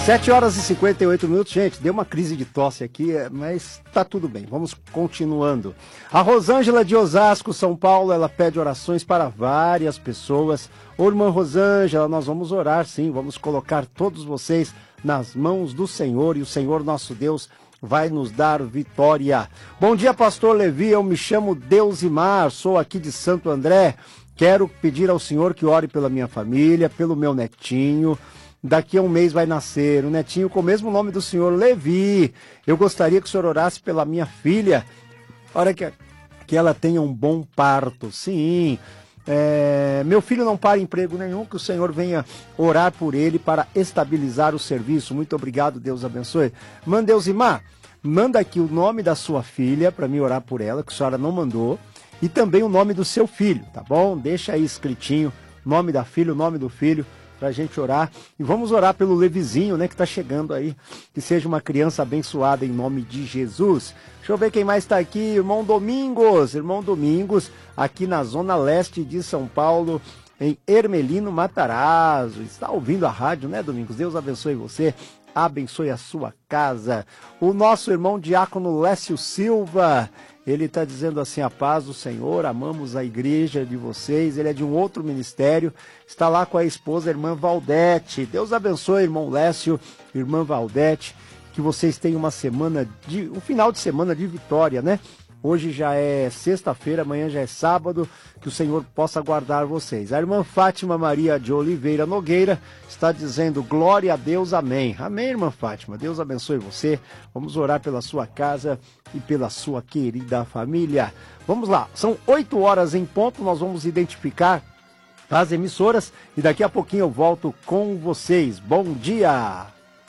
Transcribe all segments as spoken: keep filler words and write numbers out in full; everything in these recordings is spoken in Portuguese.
sete horas e cinquenta e oito minutos, gente, deu uma crise de tosse aqui, mas tá tudo bem, vamos continuando. A Rosângela de Osasco, São Paulo, ela pede orações para várias pessoas. Ô, irmã Rosângela, nós vamos orar sim, vamos colocar todos vocês nas mãos do Senhor, e o Senhor nosso Deus vai nos dar vitória. Bom dia, pastor Levi, eu me chamo Deusimar, sou aqui de Santo André, quero pedir ao Senhor que ore pela minha família, pelo meu netinho. Daqui a um mês vai nascer um netinho com o mesmo nome do senhor, Levi. Eu gostaria que o senhor orasse pela minha filha, para que, que ela tenha um bom parto. Sim, é, meu filho não para emprego nenhum, que o senhor venha orar por ele para estabilizar o serviço. Muito obrigado, Deus abençoe. Mandeusimar, manda aqui o nome da sua filha para mim orar por ela, que a senhora não mandou, e também o nome do seu filho, tá bom? Deixa aí escritinho, nome da filha, o nome do filho, pra gente orar, e vamos orar pelo Levizinho, né, que tá chegando aí, que seja uma criança abençoada em nome de Jesus. Deixa eu ver quem mais tá aqui, irmão Domingos, irmão Domingos, aqui na zona leste de São Paulo, em Hermelino Matarazzo, está ouvindo a rádio, né, Domingos? Deus abençoe você, abençoe a sua casa. O nosso irmão Diácono Lécio Silva, ele está dizendo assim: a paz do Senhor, amamos a igreja de vocês. Ele é de um outro ministério, está lá com a esposa, a irmã Valdete. Deus abençoe, irmão Lécio, irmã Valdete, que vocês tenham uma semana, de, um final de semana de vitória, né? Hoje já é sexta-feira, amanhã já é sábado, que o Senhor possa guardar vocês. A irmã Fátima Maria de Oliveira Nogueira está dizendo: glória a Deus, amém. Amém, irmã Fátima, Deus abençoe você. Vamos orar pela sua casa e pela sua querida família. Vamos lá, são oito horas em ponto, nós vamos identificar as emissoras e daqui a pouquinho eu volto com vocês. Bom dia!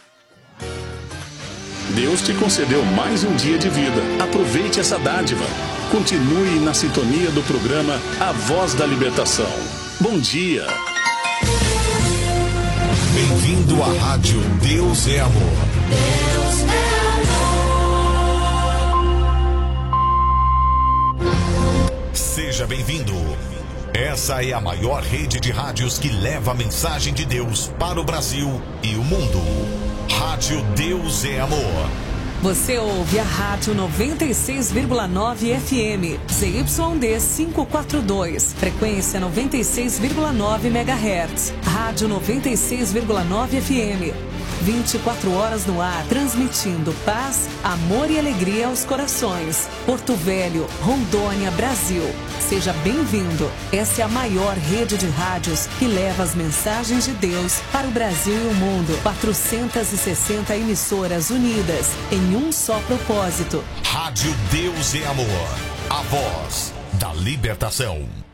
Deus te concedeu mais um dia de vida. Aproveite essa dádiva. Continue na sintonia do programa A Voz da Libertação. Bom dia. Bem-vindo à rádio Deus é Amor. Deus é amor. Seja bem-vindo. Essa é a maior rede de rádios que leva a mensagem de Deus para o Brasil e o mundo. Rádio Deus é Amor. Você ouve a Rádio noventa e seis vírgula nove F M, Z Y D quinhentos e quarenta e dois, frequência noventa e seis vírgula nove megahertz. Rádio noventa e seis vírgula nove F M, vinte e quatro horas no ar, transmitindo paz, amor e alegria aos corações. Porto Velho, Rondônia, Brasil. Seja bem-vindo. Essa é a maior rede de rádios que leva as mensagens de Deus para o Brasil e o mundo. quatrocentas e sessenta emissoras unidas em um só propósito. Rádio Deus é Amor. A voz da libertação.